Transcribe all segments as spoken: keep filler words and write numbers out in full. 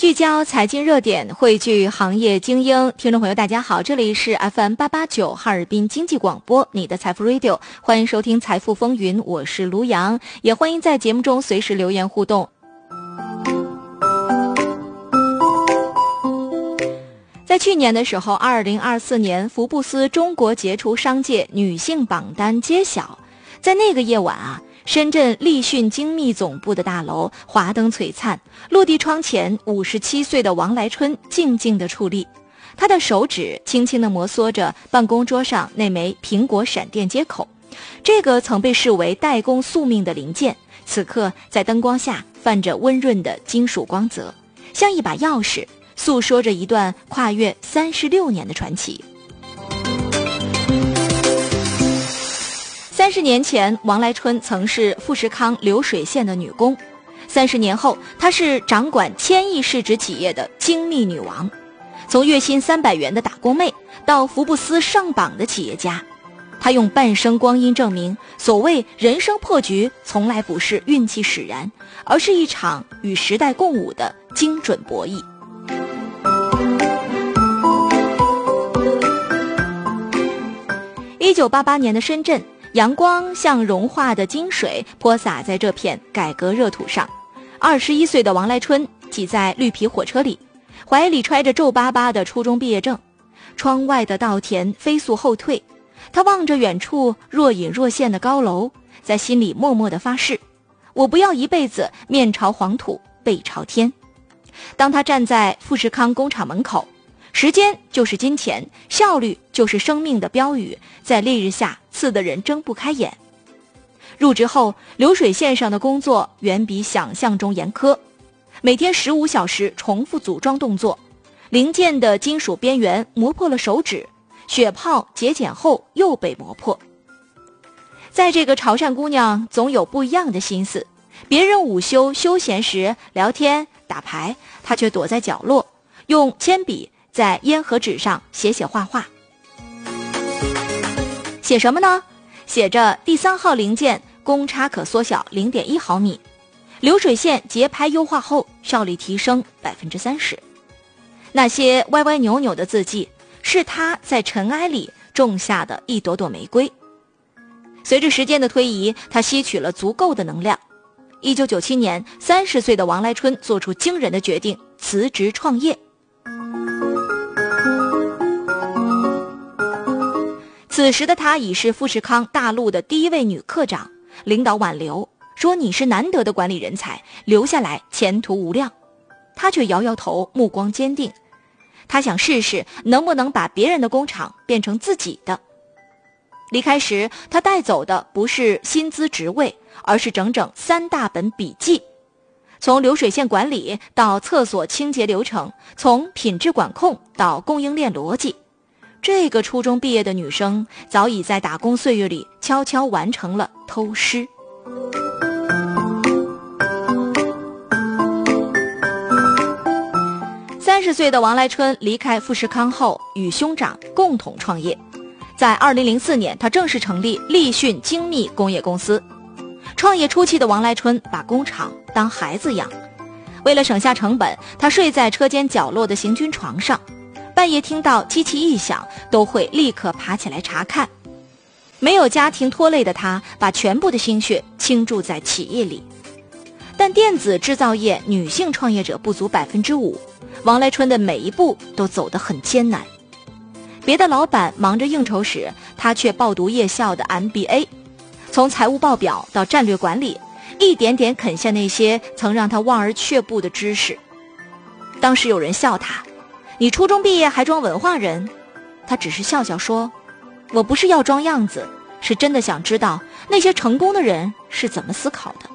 聚焦财经热点，汇聚行业精英。听众朋友大家好，这里是 F M 八八九哈尔滨经济广播，你的财富 Radio， 欢迎收听财富风云，我是卢阳，也欢迎在节目中随时留言互动。在去年的时候，二零二四年福布斯中国杰出商界女性榜单揭晓，在那个夜晚啊，深圳立讯精密总部的大楼华灯璀璨，落地窗前五十七岁的王来春静静地矗立，她的手指轻轻地摩挲着办公桌上那枚苹果闪电接口，这个曾被视为代工宿命的零件，此刻在灯光下泛着温润的金属光泽，像一把钥匙，诉说着一段跨越三十六年的传奇。三十年前，王来春曾是富士康流水线的女工；三十年后，她是掌管千亿市值企业的精密女王。从月薪三百元的打工妹到福布斯上榜的企业家，她用半生光阴证明，所谓人生破局，从来不是运气使然，而是一场与时代共舞的精准博弈。一九八八年的深圳，阳光像融化的金水泼洒在这片改革热土上。二十一岁的王来春挤在绿皮火车里，怀里揣着皱巴巴的初中毕业证，窗外的稻田飞速后退，他望着远处若隐若现的高楼，在心里默默地发誓，我不要一辈子面朝黄土背朝天。当他站在富士康工厂门口，时间就是金钱，效率就是生命的标语在烈日下刺得人睁不开眼。入职后，流水线上的工作远比想象中严苛，每天十五小时重复组装动作，零件的金属边缘磨破了手指，血泡节俭后又被磨破。在这个潮汕姑娘总有不一样的心思，别人午休休闲时聊天打牌，她却躲在角落，用铅笔在烟盒纸上写写画画。写什么呢？写着第三号零件公差可缩小 零点一毫米，流水线节拍优化后效率提升 百分之三十。 那些歪歪扭扭的字迹，是他在尘埃里种下的一朵朵玫瑰。随着时间的推移，他吸取了足够的能量。一九九七年，三十岁的王来春做出惊人的决定，辞职创业。此时的她已是富士康大陆的第一位女科长，领导挽留，说你是难得的管理人才，留下来前途无量。她却摇摇头，目光坚定。她想试试能不能把别人的工厂变成自己的。离开时，她带走的不是薪资职位，而是整整三大本笔记，从流水线管理到厕所清洁流程，从品质管控到供应链逻辑。这个初中毕业的女生早已在打工岁月里悄悄完成了偷师。三十岁的王来春离开富士康后，与兄长共同创业。在二零零四年，他正式成立立讯精密工业公司。创业初期的王来春把工厂当孩子养，为了省下成本，他睡在车间角落的行军床上，半夜听到机器异响都会立刻爬起来查看。没有家庭拖累的他，把全部的心血倾注在企业里。但电子制造业女性创业者不足 百分之五， 王来春的每一步都走得很艰难。别的老板忙着应酬时，他却报读夜校的 M B A， 从财务报表到战略管理，一点点啃下那些曾让他望而却步的知识。当时有人笑他，你初中毕业还装文化人？他只是笑笑说，我不是要装样子，是真的想知道那些成功的人是怎么思考的。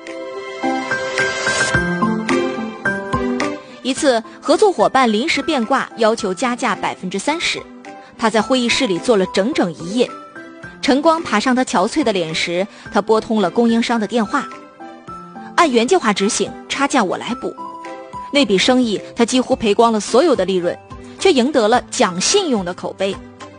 一次合作伙伴临时变卦，要求加价 百分之三十， 他在会议室里坐了整整一夜。晨光爬上他憔悴的脸时，他拨通了供应商的电话，按原计划执行，差价我来补。那笔生意他几乎赔光了所有的利润，却赢得了讲信用的口碑。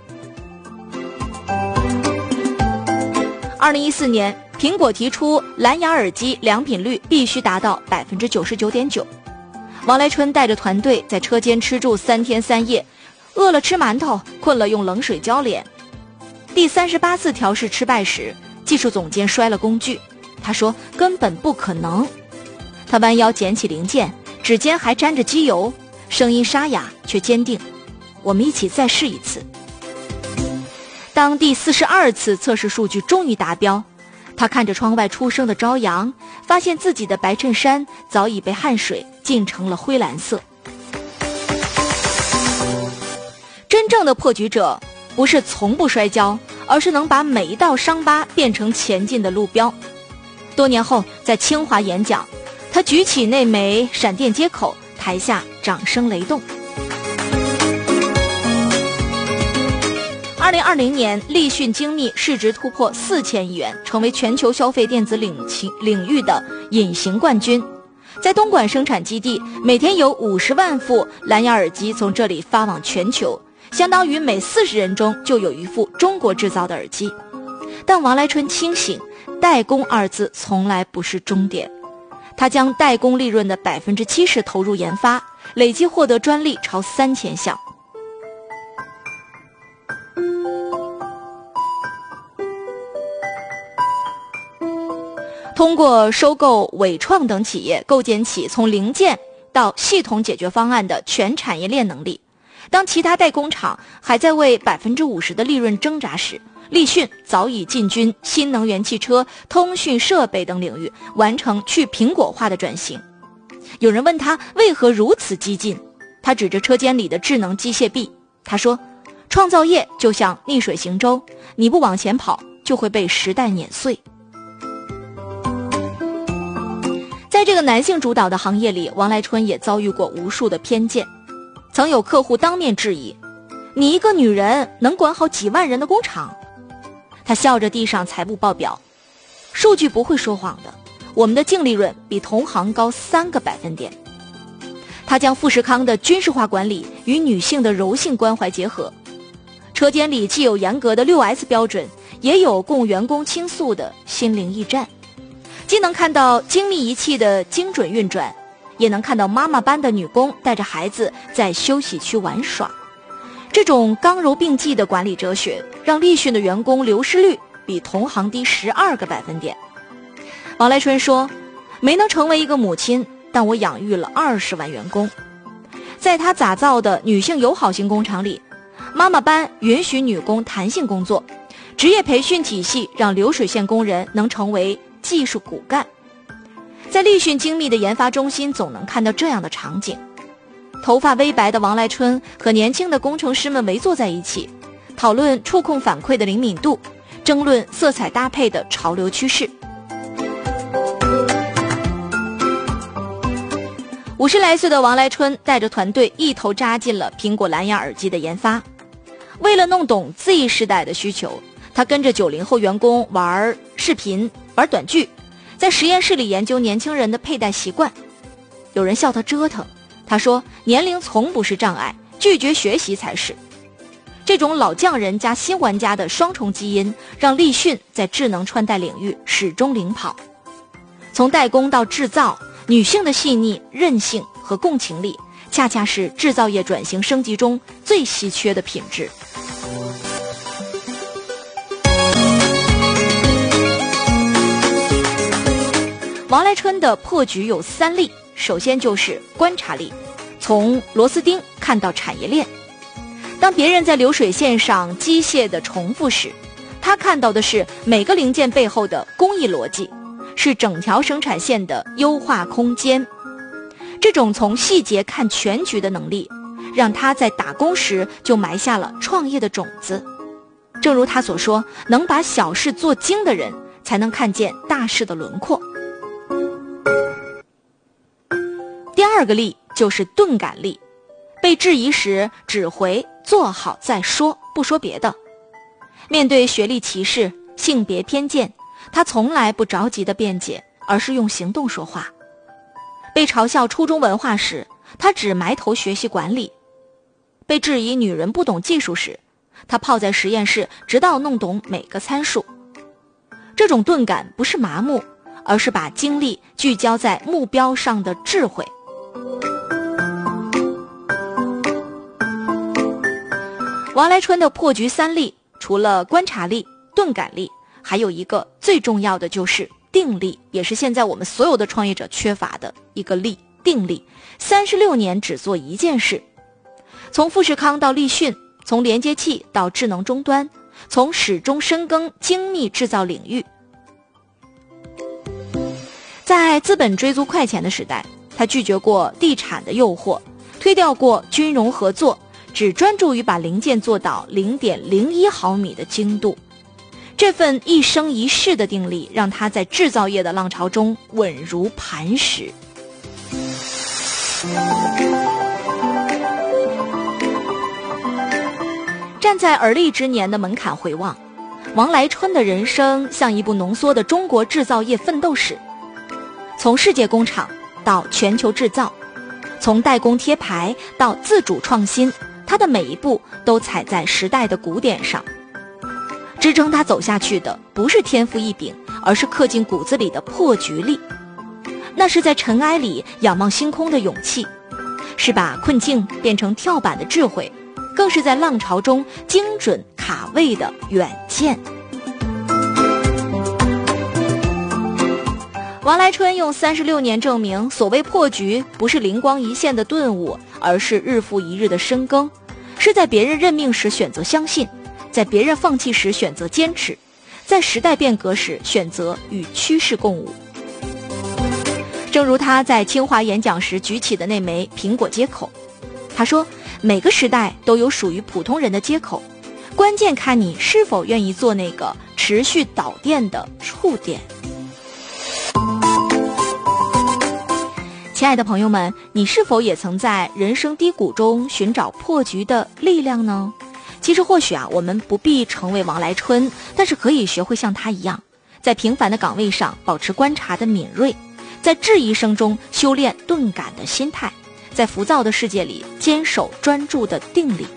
二零一四年，苹果提出蓝牙耳机良品率必须达到 百分之九十九点九。 王来春带着团队在车间吃住三天三夜，饿了吃馒头，困了用冷水浇脸。第三十八次调试失败时，技术总监摔了工具，他说根本不可能。他弯腰捡起零件，指尖还沾着机油，声音沙哑却坚定，我们一起再试一次。当第四十二次测试数据终于达标，他看着窗外初升的朝阳，发现自己的白衬衫早已被汗水浸成了灰蓝色。真正的破局者不是从不摔跤，而是能把每一道伤疤变成前进的路标。多年后在清华演讲，他举起那枚闪电接口，台下掌声雷动。二零二零年，立讯精密市值突破四千亿元，成为全球消费电子领领域的隐形冠军。在东莞生产基地，每天有五十万副蓝牙耳机从这里发往全球，相当于每四十人中就有一副中国制造的耳机。但王来春清醒，代工二字从来不是终点。他将代工利润的百分之七十投入研发，累计获得专利超三千项。通过收购伟创等企业，构建起从零件到系统解决方案的全产业链能力。当其他代工厂还在为百分之五十的利润挣扎时，立讯早已进军新能源汽车、通讯设备等领域，完成去苹果化的转型。有人问他为何如此激进，他指着车间里的智能机械臂，他说：创造业就像逆水行舟，你不往前跑，就会被时代碾碎。在这个男性主导的行业里，王来春也遭遇过无数的偏见。曾有客户当面质疑，你一个女人能管好几万人的工厂？他笑着递上财务报表，数据不会说谎的，我们的净利润比同行高三个百分点。他将富士康的军事化管理与女性的柔性关怀结合，车间里既有严格的 六 S 标准，也有供员工倾诉的心灵驿站，既能看到精密仪器的精准运转，也能看到妈妈班的女工带着孩子在休息区玩耍。这种刚柔并济的管理哲学，让立讯的员工流失率比同行低十二个百分点。王来春说，没能成为一个母亲，但我养育了二十万员工。在他打造的女性友好型工厂里，妈妈班允许女工弹性工作，职业培训体系让流水线工人能成为技术骨干。在立讯精密的研发中心，总能看到这样的场景：头发微白的王来春和年轻的工程师们围坐在一起，讨论触控反馈的灵敏度，争论色彩搭配的潮流趋势。五十来岁的王来春带着团队一头扎进了苹果蓝牙耳机的研发。为了弄懂 Z 世代的需求，他跟着九零后员工玩视频、玩短剧，在实验室里研究年轻人的佩戴习惯。有人笑他折腾，他说年龄从不是障碍，拒绝学习才是。这种老匠人加新玩家的双重基因，让立讯在智能穿戴领域始终领跑。从代工到制造，女性的细腻、韧性和共情力，恰恰是制造业转型升级中最稀缺的品质。王来春的破局有三力，首先就是观察力，从螺丝钉看到产业链。当别人在流水线上机械的重复时，他看到的是每个零件背后的工艺逻辑，是整条生产线的优化空间。这种从细节看全局的能力，让他在打工时就埋下了创业的种子。正如他所说，能把小事做精的人，才能看见大事的轮廓。第二个力就是钝感力，被质疑时只回做好再说，不说别的。面对学历歧视、性别偏见，他从来不着急的辩解，而是用行动说话。被嘲笑初中文化时，他只埋头学习管理；被质疑女人不懂技术时，他泡在实验室，直到弄懂每个参数。这种钝感不是麻木，而是把精力聚焦在目标上的智慧。 王来春的破局三力，除了观察力、钝感力，还有一个最重要的就是定力，也是现在我们所有的创业者缺乏的一个力，定力。三十六年只做一件事，从富士康到立讯，从连接器到智能终端，从始终深耕精密制造领域。在资本追逐快钱的时代，他拒绝过地产的诱惑，推掉过军容合作，只专注于把零件做到 零点零一毫米的精度。这份一生一世的定力，让他在制造业的浪潮中稳如磐石。站在而立之年的门槛回望，王来春的人生像一部浓缩的中国制造业奋斗史。从世界工厂到全球制造，从代工贴牌到自主创新，他的每一步都踩在时代的鼓点上。支撑他走下去的不是天赋异禀，而是刻进骨子里的破局力。那是在尘埃里仰望星空的勇气，是把困境变成跳板的智慧，更是在浪潮中精准卡位的远见。王来春用三十六年证明，所谓破局不是灵光一现的顿悟，而是日复一日的深耕，是在别人认命时选择相信，在别人放弃时选择坚持，在时代变革时选择与趋势共舞。正如他在清华演讲时举起的那枚苹果接口，他说，每个时代都有属于普通人的接口，关键看你是否愿意做那个持续导电的触电。亲爱的朋友们，你是否也曾在人生低谷中寻找破局的力量呢？其实或许啊，我们不必成为王来春，但是可以学会像他一样，在平凡的岗位上保持观察的敏锐，在质疑声中修炼钝感的心态，在浮躁的世界里坚守专注的定力。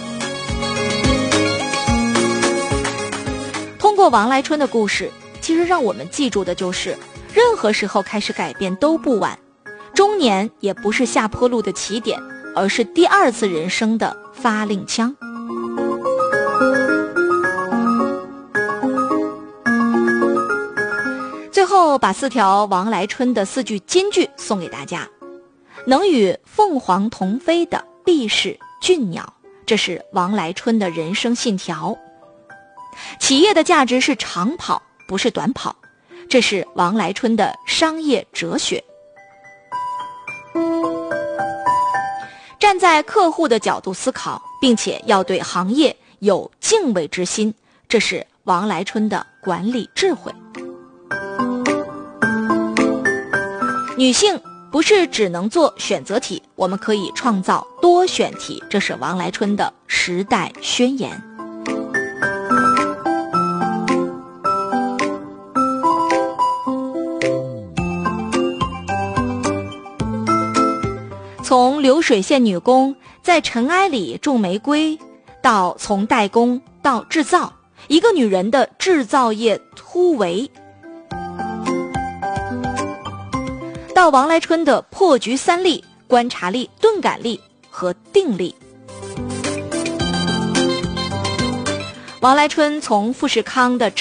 通过王来春的故事，其实让我们记住的就是，任何时候开始改变都不晚，中年也不是下坡路的起点，而是第二次人生的发令枪。最后把四条王来春的四句金句送给大家。能与凤凰同飞的必是俊鸟，这是王来春的人生信条。企业的价值是长跑，不是短跑，这是王来春的商业哲学。站在客户的角度思考，并且要对行业有敬畏之心，这是王来春的管理智慧。女性不是只能做选择题，我们可以创造多选题，这是王来春的时代宣言。从流水线女工在尘埃里种玫瑰，到从代工到制造，一个女人的制造业突围，到王来春的破局三力：观察力、钝感力和定力。王来春从富士康的